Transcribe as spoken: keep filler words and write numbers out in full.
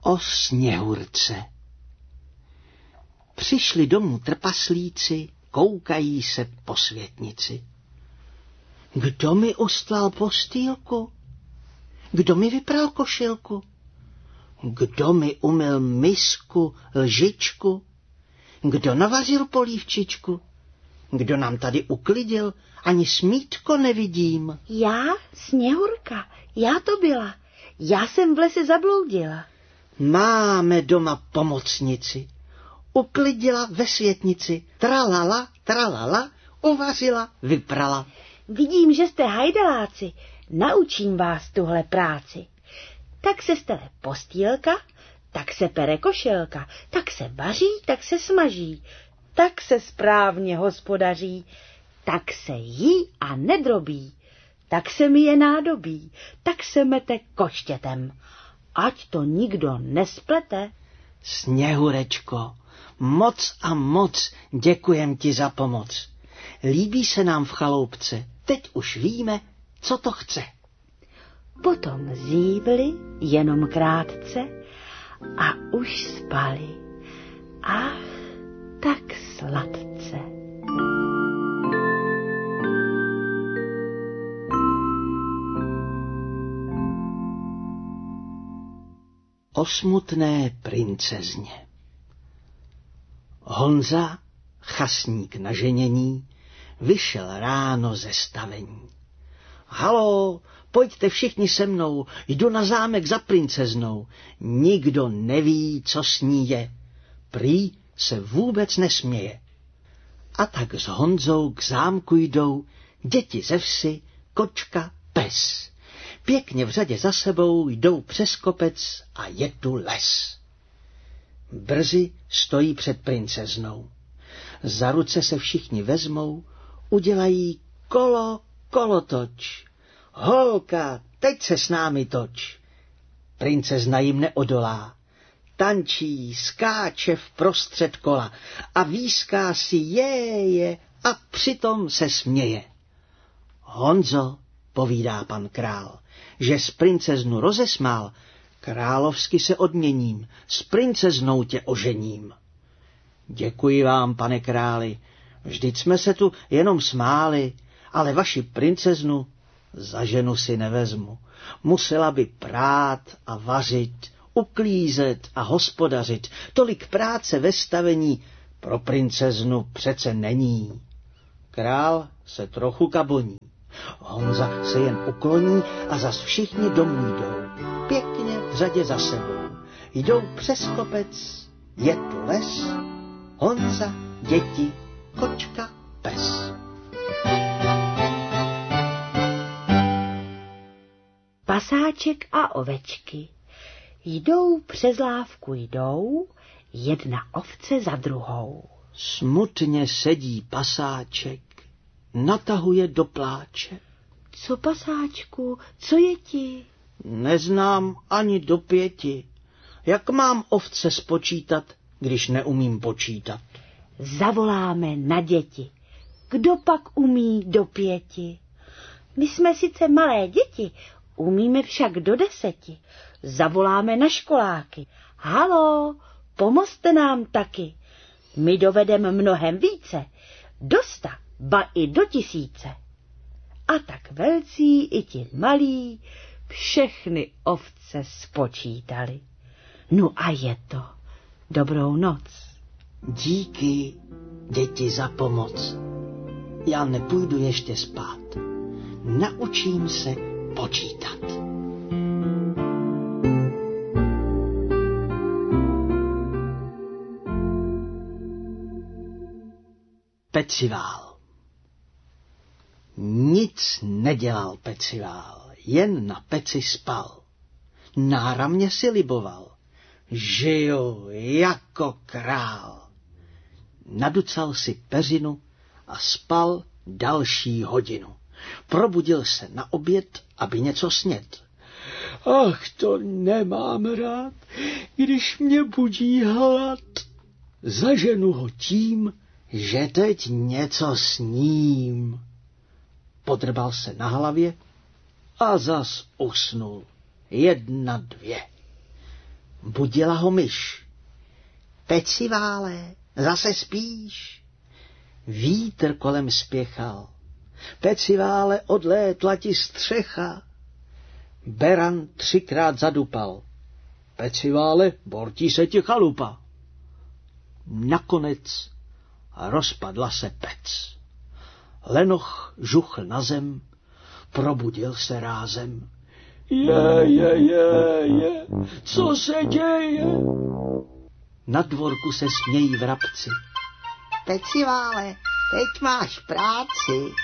O Sněhurce. Přišli domů trpaslíci, koukají se po světnici. Kdo mi ustlal postýlku? Kdo mi vypral košilku? Kdo mi umyl misku, lžičku? Kdo navařil polívčičku? Kdo nám tady uklidil? Ani smítko nevidím. Já, Sněhurka, já to byla. Já jsem v lese zabloudila. Máme doma pomocnici. Uklidila ve světnici. Tralala, tralala, uvařila, vyprala. Vidím, že jste hajdaláci. Naučím vás tuhle práci. Tak se stele postýlka, tak se pere košilka, tak se vaří, tak se smaží, tak se správně hospodaří, tak se jí a nedrobí, tak se myje nádobí, tak se mete koštětem. Ať to nikdo nesplete. Sněhurečko, moc a moc děkujem ti za pomoc. Líbí se nám v chaloupce, teď už víme, co to chce. Potom zívli jenom krátce a už spali. Ach, tak sladce. O smutné princezně. Honza, chasník na ženění, vyšel ráno ze stavení. Haló, pojďte všichni se mnou, jdu na zámek za princeznou. Nikdo neví, co s ní je. Prý se vůbec nesměje. A tak s Honzou k zámku jdou děti ze vsi, kočka, pes. Pěkně v řadě za sebou jdou přes kopec a je tu les. Brzy stojí před princeznou. Za ruce se všichni vezmou, udělají kolo, kolotoč. Holka, teď se s námi toč. Princezna jim neodolá. Tančí, skáče vprostřed kola a výská si jeje a přitom se směje. Honzo, povídá pan král, že s princeznu rozesmál, královsky se odměním, s princeznou tě ožením. Děkuji vám, pane králi, vždyť jsme se tu jenom smáli, ale vaši princeznu za ženu si nevezmu. Musela by prát a vařit, uklízet a hospodařit. Tolik práce ve stavení pro princeznu přece není. Král se trochu kaboní. Honza se jen ukloní a zas všichni domů jdou. Pěkně v řadě za sebou. Jdou přes kopec, je tu les, Honza, děti, kočka, pes. Pasáček a ovečky. Jdou přes lávku jdou, jedna ovce za druhou. Smutně sedí pasáček, natahuje do pláče. Co, pasáčku, co je ti? Neznám ani do pěti. Jak mám ovce spočítat, když neumím počítat? Zavoláme na děti. Kdo pak umí do pěti? My jsme sice malé děti, umíme však do deseti. Zavoláme na školáky. Haló, pomozte nám taky. My dovedeme mnohem více. Do sta, ba i do tisíce. A tak velcí i ti malí všechny ovce spočítali. No a je to. Dobrou noc. Díky, děti, za pomoc. Já nepůjdu ještě spát. Naučím se počítat. Pecivál. Nic nedělal Pecivál, jen na peci spal. Náramně si liboval. Žiju jako král. Naducal si peřinu a spal další hodinu. Probudil se na oběd, aby něco snět. Ach, to nemám rád, když mě budí hlad. Zaženu ho tím, že teď něco sním. Podrbal se na hlavě a zas usnul. Jedna, dvě. Budila ho myš. Pecivále, zase spíš. Vítr kolem spěchal. Pecivále, odlétla ti střecha. Beran třikrát zadupal. Pecivále, bortí se ti chalupa. Nakonec rozpadla se pec. Lenoch žuchl na zem, probudil se rázem. Je, je, je, je, co se děje? Na dvorku se smějí vrabci. Pecivále, teď máš práci.